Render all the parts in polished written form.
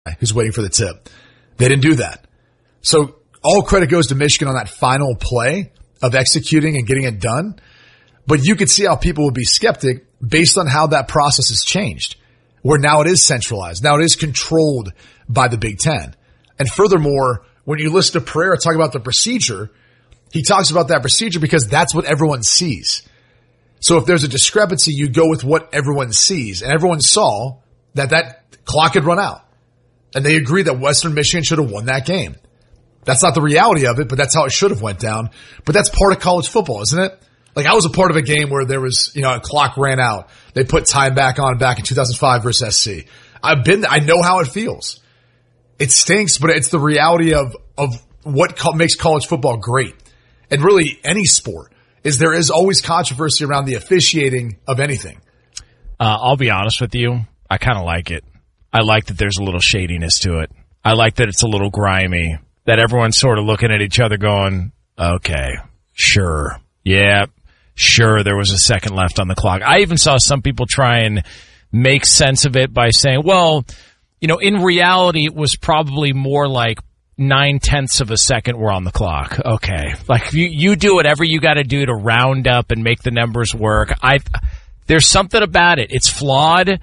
who's waiting for the tip. They didn't do that. So all credit goes to Michigan on that final play of executing and getting it done. But you could see how people would be skeptic based on how that process has changed, where now it is centralized. Now it is controlled by the Big Ten. And furthermore, when you listen to Pereira talk about the procedure, he talks about that procedure because that's what everyone sees. So if there's a discrepancy, you go with what everyone sees. And everyone saw that clock had run out. And they agree that Western Michigan should have won that game. That's not the reality of it, but that's how it should have went down. But that's part of college football, isn't it? Like, I was a part of a game where there was, a clock ran out. They put time back in 2005 versus SC. I know how it feels. It stinks, but it's the reality of what makes college football great. And really any sport is there is always controversy around the officiating of anything. I'll be honest with you. I kind of like it. I like that there's a little shadiness to it. I like that it's a little grimy, that everyone's sort of looking at each other going, okay, sure. Yeah, sure, there was a second left on the clock. I even saw some people try and make sense of it by saying, well, in reality, it was probably more like 0.9 of a second were on the clock. Okay. Like, you do whatever you got to do to round up and make the numbers work. There's something about it. It's flawed.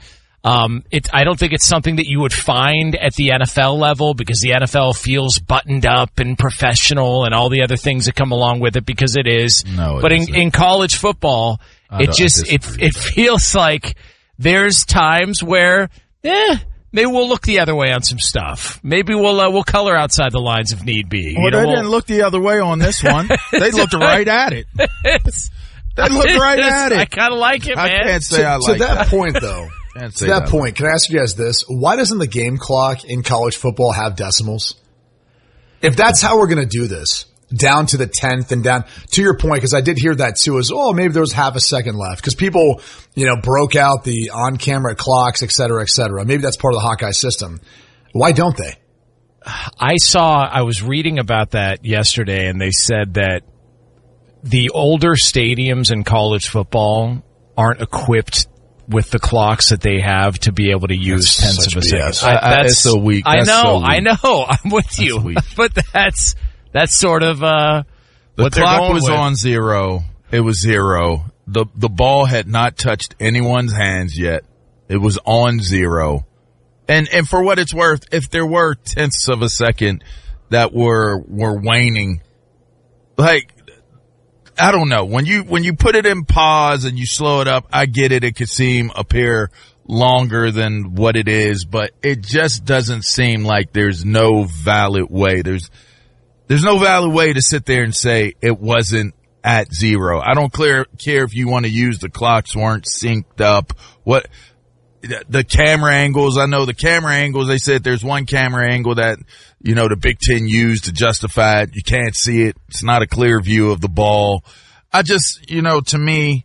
I don't think it's something that you would find at the NFL level because the NFL feels buttoned up and professional and all the other things that come along with it because it is. No, but in college football, it feels like there's times where, maybe we'll look the other way on some stuff. Maybe we'll color outside the lines if need be. Well, they didn't look the other way on this one. They looked right at it. They looked right at it. I kind of like it, man. I can't say I like that. To that point, though. To that point, can I ask you guys this? Why doesn't the game clock in college football have decimals? If that's how we're going to do this, down to the 10th and down, to your point, because I did hear that too, is, maybe there was half a second left. Because people, broke out the on-camera clocks, et cetera, et cetera. Maybe that's part of the Hawkeye system. Why don't they? I was reading about that yesterday, and they said that the older stadiums in college football aren't equipped with the clocks that they have to be able to use tenths of a second. That's so weak. I know. I'm with you. But that's sort of the clock was on 0. It was 0. The ball had not touched anyone's hands yet. It was on 0. And for what it's worth, if there were tenths of a second that were waning, like, I don't know. When you put it in pause and you slow it up, I get it. It could appear longer than what it is, but it just doesn't seem like there's no valid way. There's no valid way to sit there and say it wasn't at 0. I don't care if you want to use the clocks weren't synced up. What the camera angles, I know the camera angles, they said there's one camera angle that, the Big Ten used to justify it. You can't see it. It's not a clear view of the ball. I just, to me,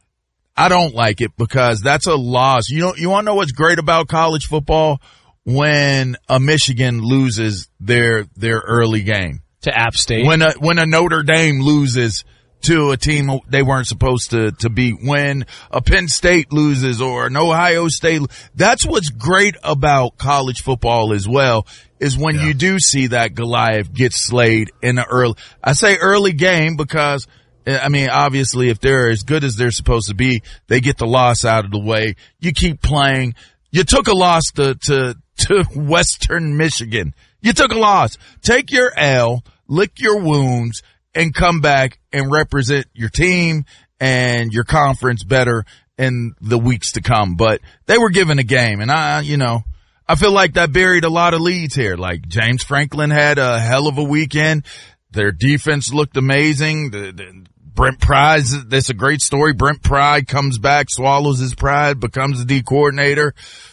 I don't like it because that's a loss. You want to know what's great about college football? When a Michigan loses their early game. To App State. When a Notre Dame loses to a team they weren't supposed to beat, when a Penn State loses or an Ohio State. That's what's great about college football as well, is when you do see that Goliath get slayed in I say early game because, obviously if they're as good as they're supposed to be, they get the loss out of the way. You keep playing. You took a loss to Western Michigan. You took a loss. Take your L, lick your wounds, and come back and represent your team and your conference better in the weeks to come. But they were given a game, and I feel like that buried a lot of leads here. Like, James Franklin had a hell of a weekend. Their defense looked amazing. Brent Pryde, that's a great story. Brent Pryde comes back, swallows his pride, becomes the D coordinator.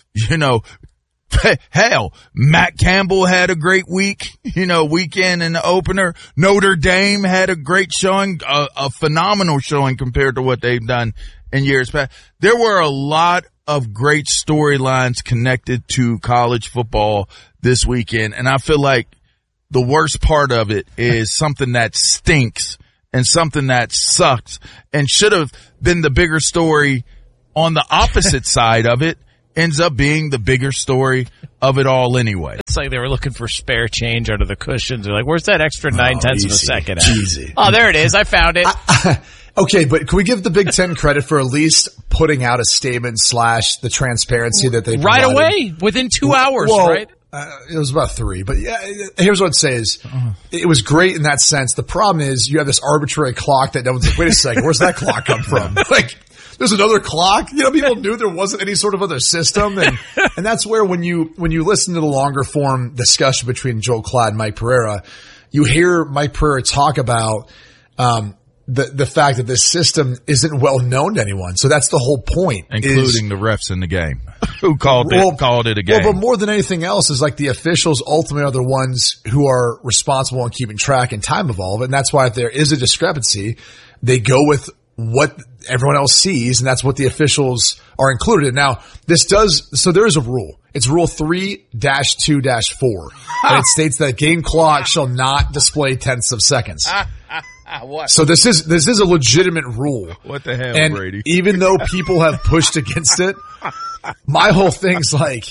Hell, Matt Campbell had a great weekend in the opener. Notre Dame had a great showing, a phenomenal showing compared to what they've done in years past. There were a lot of great storylines connected to college football this weekend, and I feel like the worst part of it is something that stinks and something that sucks and should have been the bigger story on the opposite side of it. ends up being the bigger story of it all anyway. It's like they were looking for spare change under the cushions. They're like, where's that extra 9/10 of a second at? Easy. Oh, there it is. I found it. Okay, but can we give the Big Ten credit for at least putting out a statement / the transparency that they right provided? away, within 2 hours, right? It was about 3, but yeah, here's what I'd say is it was great in that sense. The problem is you have this arbitrary clock that no one's like, wait a second, where's that clock come from? Like, there's another clock. People knew there wasn't any sort of other system. And that's where when you listen to the longer form discussion between Joel Klatt and Mike Pereira, you hear Mike Pereira talk about, the fact that this system isn't well known to anyone. So that's the whole point. Including the refs in the game who called it a game. Well, but more than anything else is like the officials ultimately are the ones who are responsible in keeping track and time of all of it. And that's why if there is a discrepancy, they go with what everyone else sees, and that's what the officials are included in. Now, so there is a rule. It's rule 3-2-4. And it states that game clock shall not display tenths of seconds. What? So this is a legitimate rule. What the hell, and Brady? Even though people have pushed against it, my whole thing's like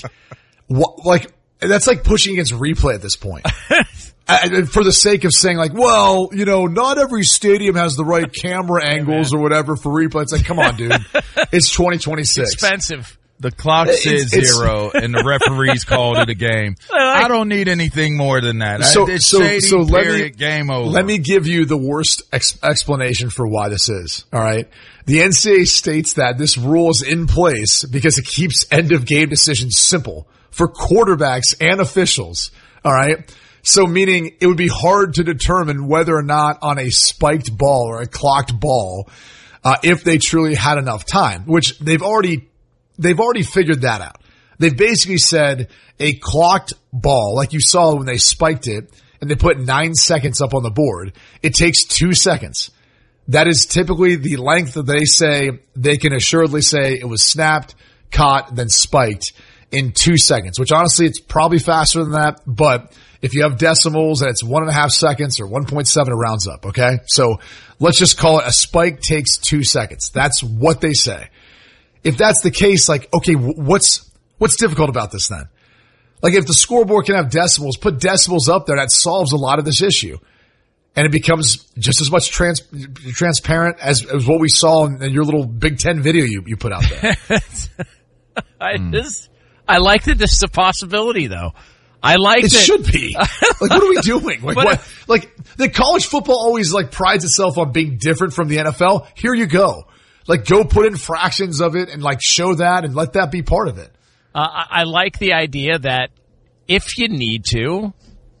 that's like pushing against replay at this point. For the sake of saying like, well, not every stadium has the right camera angles or whatever for replay. It's like, come on, dude. It's 2026. Expensive. The clock says 0 and the referees called it a game. I don't need anything more than that. Game over. Let me give you the worst explanation for why this is. All right. The NCAA states that this rule is in place because it keeps end of game decisions simple for quarterbacks and officials. All right. So meaning it would be hard to determine whether or not on a spiked ball or a clocked ball, if they truly had enough time, which they've already figured that out. They've basically said a clocked ball, like you saw when they spiked it and they put 9 seconds up on the board, it takes 2 seconds. That is typically the length that they say they can assuredly say it was snapped, caught, then spiked in 2 seconds, which honestly, it's probably faster than that. But if you have decimals and it's 1.5 seconds or 1.7, it rounds up. Okay. So let's just call it a spike takes 2 seconds. That's what they say. If that's the case, like, okay, what's difficult about this then? Like if the scoreboard can have decimals, put decimals up there, that solves a lot of this issue. And it becomes just as much transparent as what we saw in your little Big Ten video you put out there. I like that this is a possibility though. I like it. Should be. Like, what are we doing? Like, what? Like, the college football always like prides itself on being different from the NFL. Here you go. Like, go put in fractions of it and like show that and let that be part of it. I like the idea that if you need to,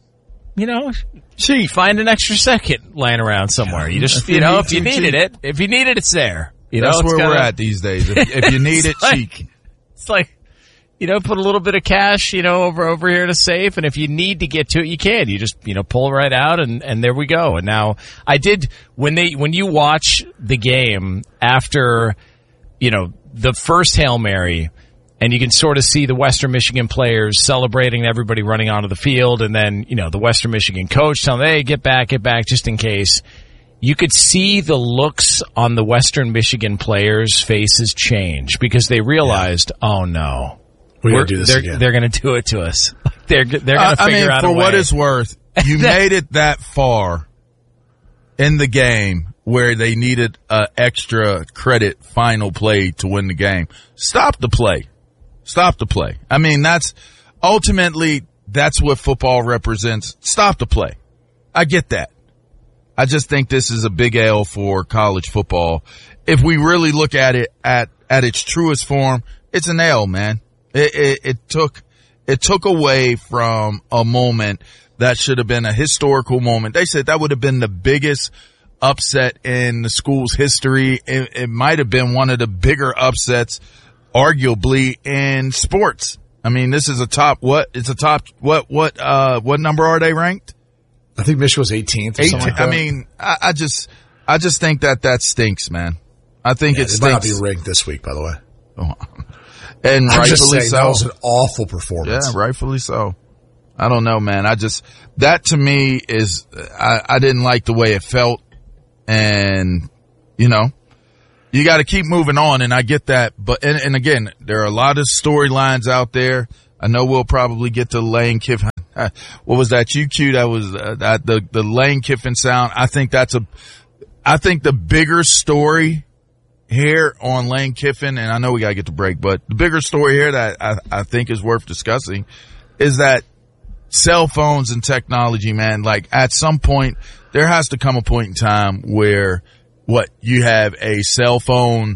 find an extra second laying around somewhere. You just, if you needed it, it's there. That's where we're at these days. If you need it, cheek. It's like, put a little bit of cash, over here to safe. And if you need to get to it, you can. You just, pull right out and there we go. And now I did, when you watch the game after, the first Hail Mary, and you can sort of see the Western Michigan players celebrating everybody running onto the field. And then, the Western Michigan coach telling them, hey, get back, just in case. You could see the looks on the Western Michigan players' faces change because they realized, oh no. We're going to do this again. They're going to do it to us. They're going to figure out a way. For what it's worth, you made it that far in the game where they needed an extra credit final play to win the game. Stop the play. I mean, that's what football represents. Stop the play. I get that. I just think this is a big L for college football. If we really look at it at its truest form, it's an L, man. It took away from a moment that should have been a historical moment. They said that would have been the biggest upset in the school's history. It might have been one of the bigger upsets, arguably, in sports. I mean, this is what number are they ranked? I think Michigan was 18th. Or something like that. I mean, I just think that stinks, man. I think it stinks. It might not be ranked this week, by the way. Oh. And rightfully so. That was an awful performance. Yeah, rightfully so. I don't know, man. That to me is, I didn't like the way it felt. And, you got to keep moving on, and I get that. But and again, there are a lot of storylines out there. I know we'll probably get to Lane Kiffin. What was that? UQ? That was the Lane Kiffin sound. I think the bigger story here on Lane Kiffin, and I know we gotta get to break, but the bigger story here that I think is worth discussing is that cell phones and technology, man. Like at some point, there has to come a point in time where you have a cell phone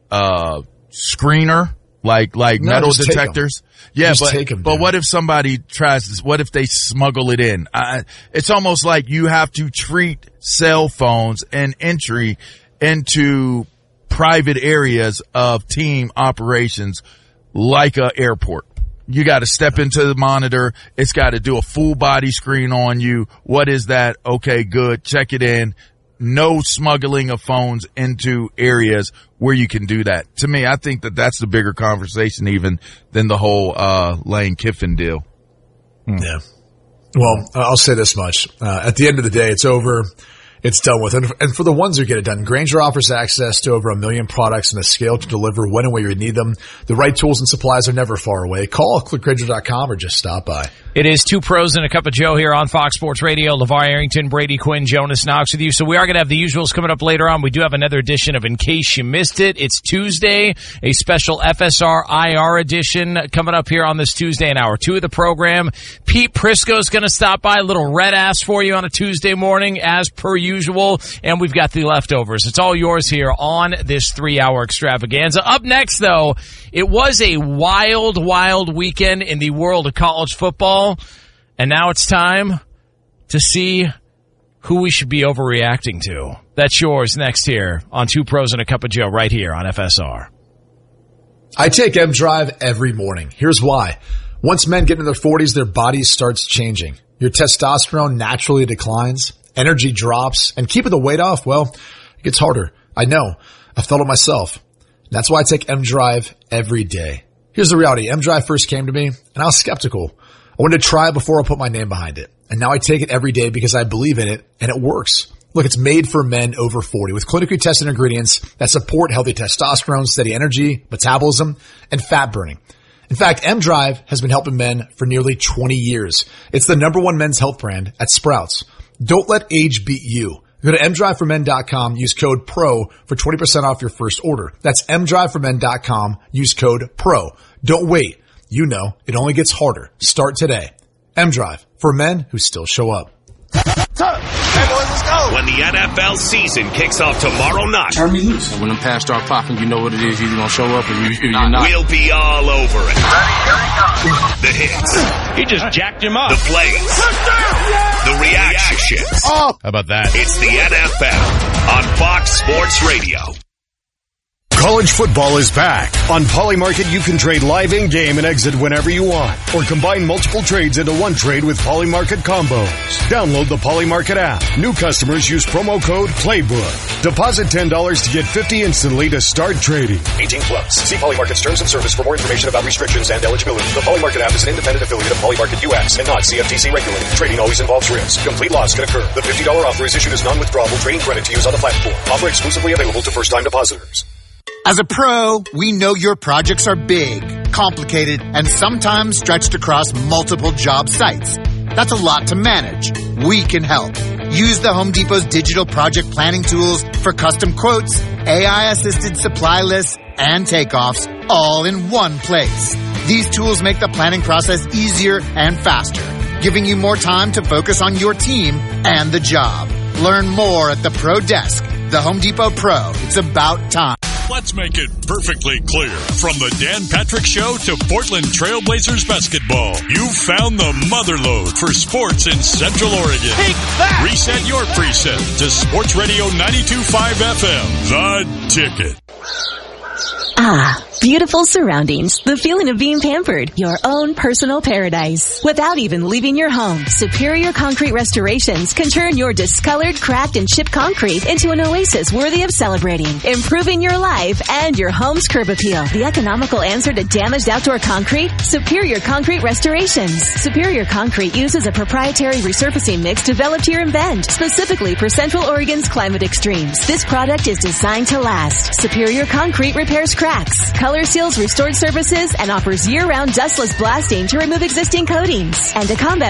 screener. Like metal detectors. Yeah, but what if somebody tries this? What if they smuggle it in? It's almost like you have to treat cell phones and entry into private areas of team operations like a airport. You got to step into the monitor. It's got to do a full body screen on you. What is that? Okay, good. Check it in. No smuggling of phones into areas where you can do that. To me, I think that's the bigger conversation even than the whole Lane Kiffin deal. Yeah. Well, I'll say this much. At the end of the day, it's over. It's done with. And for the ones who get it done, Grainger offers access to over 1 million products and a scale to deliver when and where you need them. The right tools and supplies are never far away. Call clickgrainger.com or just stop by. It is Two Pros and a Cup of Joe here on Fox Sports Radio. LeVar Arrington, Brady Quinn, Jonas Knox with you. So we are going to have the usuals coming up later on. We do have another edition of In Case You Missed It. It's Tuesday, a special FSR IR edition coming up here on this Tuesday in hour 2 of the program. Pete Prisco's going to stop by, a little red ass for you on a Tuesday morning as per usual. And we've got the leftovers. It's all yours here on this 3-hour extravaganza. Up next, though, it was a wild, wild weekend in the world of college football. And now it's time to see who we should be overreacting to. That's yours next here on Two Pros and a Cup of Joe right here on FSR. I take M-Drive every morning. Here's why. Once men get in their 40s, their body starts changing. Your testosterone naturally declines, energy drops, and keeping the weight off, well, it gets harder. I know. I've felt it myself. That's why I take M-Drive every day. Here's the reality. M-Drive first came to me, and I was skeptical. I wanted to try it before I put my name behind it. And now I take it every day because I believe in it, and it works. Look, it's made for men over 40 with clinically tested ingredients that support healthy testosterone, steady energy, metabolism, and fat burning. In fact, M-Drive has been helping men for nearly 20 years. It's the #1 men's health brand at Sprouts. Don't let age beat you. Go to mdriveformen.com, use code PRO for 20% off your first order. That's mdriveformen.com, use code PRO. Don't wait. You know, it only gets harder. Start today. M-Drive, for men who still show up. Hey boys, let's go. When the NFL season kicks off tomorrow night. Turn me loose. When them pass start popping, you know what it is. You're going to show up or you're not. We'll be all over it. Ready, here he comes. The hits. He just jacked him up. The plays. The reactions. Oh. How about that? It's the NFL on Fox Sports Radio. College football is back. On Polymarket, you can trade live in-game and exit whenever you want, or combine multiple trades into one trade with Polymarket combos. Download the Polymarket app. New customers use promo code PLAYBOOK. Deposit $10 to get $50 instantly to start trading. 18 plus. See Polymarket's terms of service for more information about restrictions and eligibility. The Polymarket app is an independent affiliate of Polymarket US and not CFTC regulated. Trading always involves risk. Complete loss can occur. The $50 offer is issued as non-withdrawable trading credit to use on the platform. Offer exclusively available to first-time depositors. As a pro, we know your projects are big, complicated, and sometimes stretched across multiple job sites. That's a lot to manage. We can help. Use the Home Depot's digital project planning tools for custom quotes, AI-assisted supply lists, and takeoffs all in one place. These tools make the planning process easier and faster, giving you more time to focus on your team and the job. Learn more at the Pro Desk. The Home Depot Pro. It's about time. Let's make it perfectly clear. From the Dan Patrick Show to Portland Trailblazers basketball, you found the motherlode for sports in Central Oregon. Take that! Reset your preset to Sports Radio 92.5 FM. The Ticket. Ah, Beautiful surroundings, the feeling of being pampered, your own personal paradise. Without even leaving your home, Superior Concrete Restorations can turn your discolored, cracked, and chipped concrete into an oasis worthy of celebrating, improving your life and your home's curb appeal. The economical answer to damaged outdoor concrete? Superior Concrete Restorations. Superior Concrete uses a proprietary resurfacing mix developed here in Bend, specifically for Central Oregon's climate extremes. This product is designed to last. Superior Concrete repairs cracks, color seals restored surfaces, and offers year-round dustless blasting to remove existing coatings. And to combat